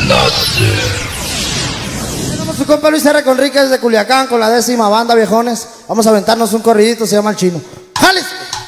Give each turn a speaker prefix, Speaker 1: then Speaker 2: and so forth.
Speaker 1: Tenemos su compa Luis R. Conríquez de Culiacán con la 10ª banda, viejones. Vamos a aventarnos un corridito, se llama El Chino. ¡Jales!